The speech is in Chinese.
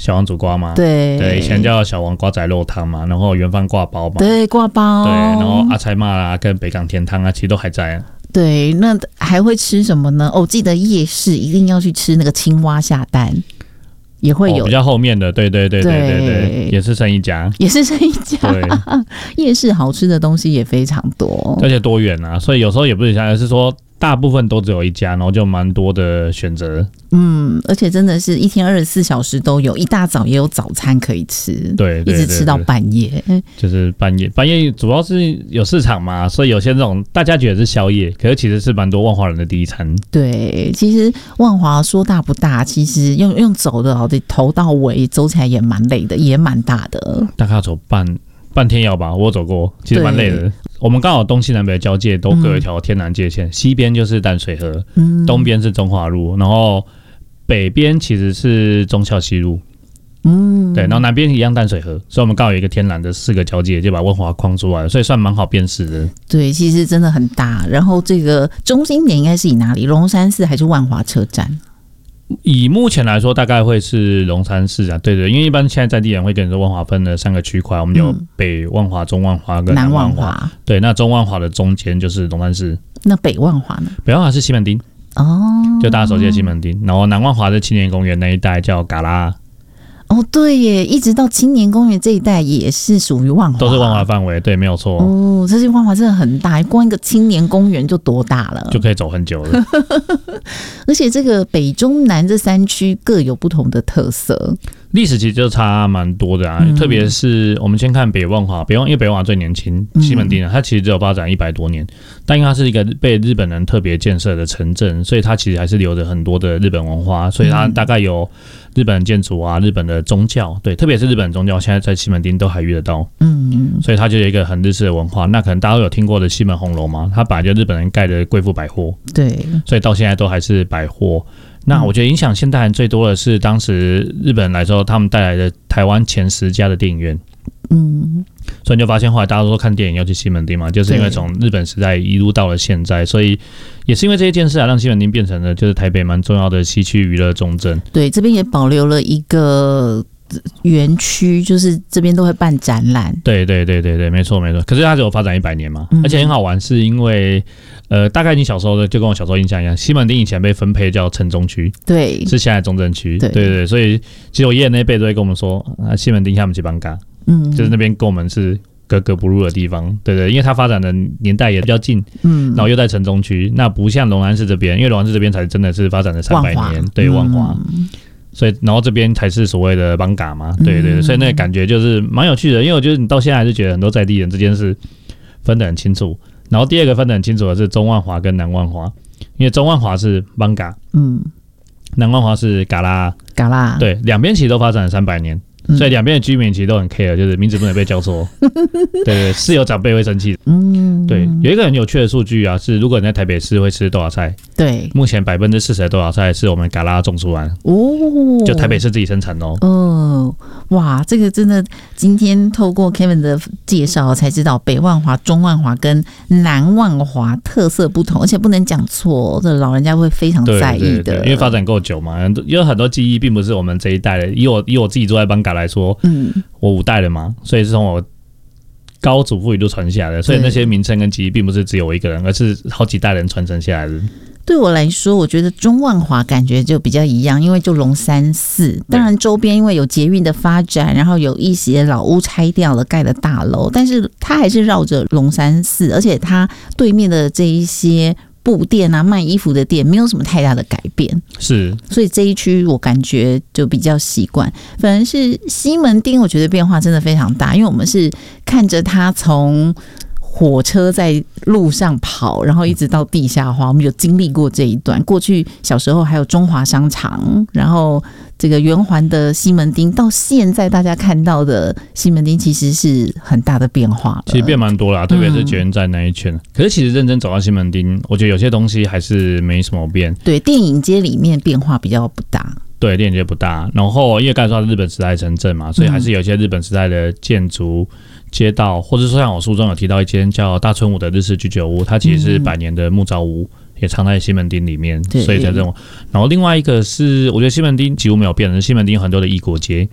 小王煮瓜嘛， 对， 以前叫小王瓜仔肉汤嘛，然后圆饭挂包嘛， 对，挂包， 对，然后阿菜妈啦跟北港甜汤啊，其实都还在。 对，那还会吃什么呢？记得夜市一定要去吃那个青蛙下蛋。也会有、 比较后面的，对，也是剩一家，对， 夜市好吃的东西也非常多， 而且多元啊，所以有时候也不是而是说大部分都只有一家，然后就蛮多的选择。 而且真的是一天24小时都有，一大早也有早餐可以吃， 对， 一直吃到半夜。 就是半夜主要是有市场嘛，所以有些这种大家觉得是宵夜，可是其实是蛮多万华人的第一餐。 对，其实万华说大不大，其实用走的头到尾走起来也蛮累的，也蛮大的， 大概要走半天要吧，我有走过，其实蛮累的。我们刚好东西南北的交界都各有一条天然界限，西边就是淡水河，东边是中华路，然后北边其实是忠孝西路，对，然后南边一样淡水河，所以我们刚好有一个天然的4个交界，就把万华框出来了，所以算蛮好辨识的。 对，其实真的很大。然后这个中心点应该是以哪里？龙山寺还是万华车站？ 以目前来说，大概会是龙山寺啊，对，因为一般现在在地人会跟你说万华分了3个区块，我们有北万华、中万华跟南万华。对，那中万华的中间就是龙山寺。 那北万华呢？ 北万华是西门町就大家熟悉的西门町，然后南万华是青年公园那一带叫嘎拉。 对耶，一直到青年公园这一带也是属于万华， 都是万华范围，对，没有错。 这些万华真的很大，光一个青年公园就多大了， 就可以走很久了。 而且这个北中南这3区各有不同的特色， 历史其实就差蛮多的啊。特别是我们先看北万华，因为北万华最年轻，西门町它其实只有发展100多年，但因为它是一个被日本人特别建设的城镇，所以它其实还是留着很多的日本文化，所以它大概有日本建筑啊，日本的宗教，对，特别是日本宗教，现在在西门町都还遇得到。所以它就有一个很日式的文化。那可能大家都有听过的西门红楼嘛，它本来就日本人盖的贵妇百货，对，所以到现在都还是百货。那我觉得影响现代人最多的是当时日本人来之后，他们带来的台湾前10家的电影院。所以你就发现后来大家都说看电影要去西门町嘛，就是因为从日本时代一路到了现在，所以也是因为这些件事让西门町变成了就是台北蛮重要的西区娱乐重镇。对，这边也保留了一个园区，就是这边都会办展览。对，没错。可是它只有发展100年嘛，而且很好玩，是因为大概你小时候的就跟我小时候印象一样，西门町以前被分配叫城中区，对，是现在中正区，对，所以其实我爷爷那辈都会跟我们说，西门町下面去banca，就是那边跟我们是格格不入的地方，对，因为它发展的年代也比较近，然后又在城中区，那不像龙安寺这边，因为龙安寺这边才真的是发展了300年，对，万华。所以，然后这边才是所谓的banca嘛，对，所以那个感觉就是蛮有趣的，因为我觉得你到现在还是觉得很多在地人这件事分得很清楚。然后第二个分得很清楚的是中万华跟南万华，因为中万华是banca，南万华是嘎拉，对，两边其实都发展了300年。所以两边的居民其实都很 care， 就是名字不能被叫错。对，是有长辈会生气的。对，有一个很有趣的数据啊，是如果你在台北市会吃豆芽菜，对，目前40%的豆芽菜是我们嘎拉种出来的，就台北市自己生产哦。哇，这个真的今天透过 Kevin 的介绍才知道，北万华、中万华跟南万华特色不同，而且不能讲错，这老人家会非常在意的。因为发展够久嘛，有很多记忆并不是我们这一代的。以我自己住在banca来说，我5代了嘛，所以是从我高祖父一路传下来的，所以那些名称跟记忆并不是只有我一个人，而是好几代人传承下来的。对我来说，我觉得中万华感觉就比较一样，因为就龙山寺，当然周边因为有捷运的发展，然后有一些老屋拆掉了盖的大楼，但是它还是绕着龙山寺，而且它对面的这一些布店啊，卖衣服的店没有什么太大的改变，是，所以这一区我感觉就比较习惯。反而是西门町，我觉得变化真的非常大，因为我们是看着它从火车在路上跑，然后一直到地下化，我们有经历过这一段。过去小时候还有中华商场，然后这个圆环的西门町，到现在大家看到的西门町其实是很大的变化了，其实变蛮多啦，特别是捷运站那一圈。可是其实认真走到西门町，我觉得有些东西还是没什么变。对，电影街里面变化比较不大。对，电影街不大，然后因为刚才说日本时代城镇嘛，所以还是有一些日本时代的建筑街道，或者说像我书中有提到一间叫大村屋的日式居酒屋，它其实是100年的木造屋，也藏在西门町里面，所以才这种。然后另外一个是，我觉得西门町几乎没有变的，西门町有很多的异国街，